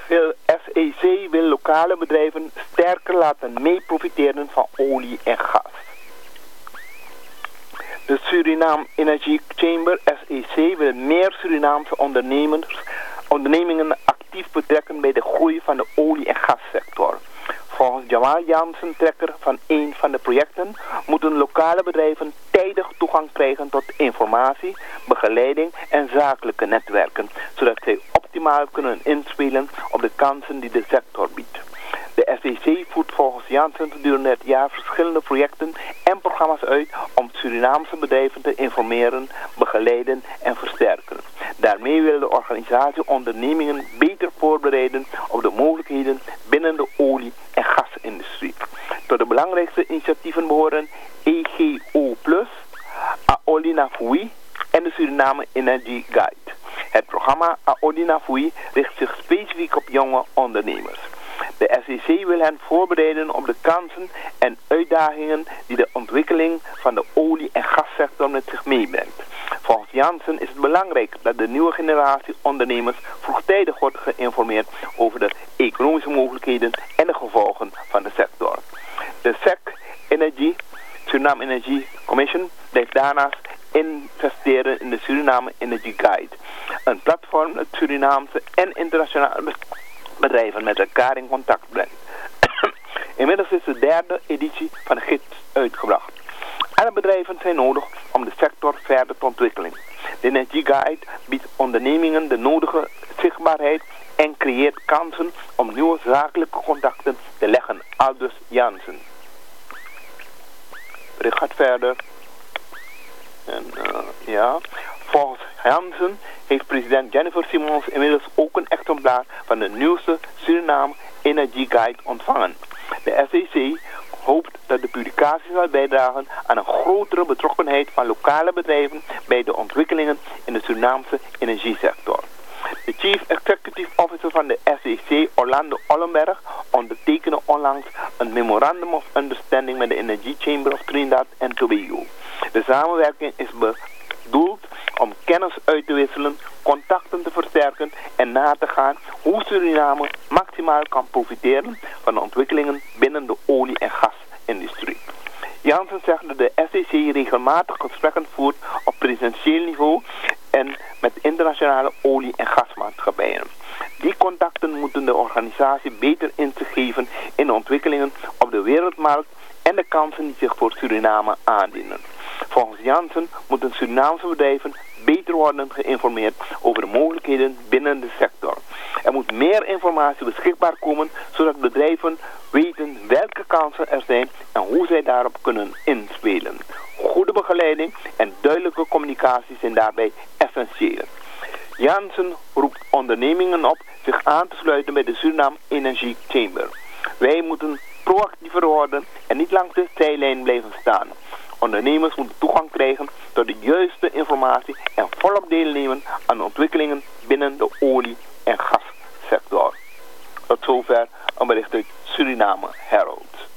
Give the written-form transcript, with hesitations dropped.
SEC wil lokale bedrijven sterker laten mee profiteren van olie en gas. De Suriname Energy Chamber, SEC, wil meer Surinaamse ondernemingen actief betrekken bij de groei van de olie- en gassector. Volgens Jamal Jansen, trekker van een van de projecten, moeten lokale bedrijven tijdig toegang krijgen tot informatie, begeleiding en zakelijke netwerken, zodat zij optimaal kunnen inspelen op de kansen die de sector biedt. De SEC voert volgens Jansen gedurende het jaar verschillende projecten en programma's uit om Surinaamse bedrijven te informeren, begeleiden en versterken. Daarmee wil de organisatie ondernemingen beter voorbereiden op de mogelijkheden binnen de olie- en gasindustrie. Tot de belangrijkste initiatieven behoren EGO+, Aolina Fui en de Suriname Energy Guide. Het programma Aolina Fui richt zich specifiek op jonge ondernemers. De SEC wil hen voorbereiden op de kansen en uitdagingen die de ontwikkeling van de olie- en gassector met zich meebrengt. Volgens Jansen is het belangrijk dat de nieuwe generatie ondernemers vroegtijdig wordt geïnformeerd over de economische mogelijkheden en de gevolgen van de sector. De SEC Energy, Suriname Energy Commission, blijft daarnaast investeren in de Suriname Energy Guide. Een platform dat Surinaamse en internationale bedrijven met elkaar in contact brengt. Inmiddels is de derde editie van de gids uitgebracht. Alle bedrijven zijn nodig om de sector verder te ontwikkelen. De Energy Guide biedt ondernemingen de nodige zichtbaarheid en creëert kansen om nieuwe zakelijke contacten te leggen, aldus Jansen. Het gaat verder. Volgens Jansen heeft president Jennifer Simons inmiddels ook een exemplaar van de nieuwste Suriname Energy Guide ontvangen. De SEC hoopt dat de publicatie zal bijdragen aan een grotere betrokkenheid van lokale bedrijven bij de ontwikkelingen in de Surinaamse energiesector. De Chief Executive Officer van de SEC, Orlando Ollenberg, ondertekende onlangs een Memorandum of Understanding met de Energy Chamber of Trinidad en Tobago. De samenwerking is bedoeld om kennis uit te wisselen, contacten te versterken en na te gaan hoe Suriname maximaal kan profiteren van de ontwikkelingen binnen de olie- en gasindustrie. Jansen zegt dat de SEC regelmatig gesprekken voert op presidentieel niveau en met internationale olie- en gasmaatschappijen. Die contacten moeten de organisatie beter inzicht geven in de ontwikkelingen op de wereldmarkt en de kansen die zich voor Suriname aandienen. Volgens Jansen moeten Surinaamse bedrijven beter worden geïnformeerd over de mogelijkheden binnen de sector. Er moet meer informatie beschikbaar komen, zodat bedrijven weten welke kansen er zijn en hoe zij daarop kunnen inspelen. Goede begeleiding en duidelijke communicatie zijn daarbij essentieel. Jansen roept ondernemingen op zich aan te sluiten bij de Suriname Energy Chamber. Wij moeten proactiever worden en niet langs de zijlijn blijven staan. Ondernemers moeten toegang krijgen tot de juiste informatie en volop deelnemen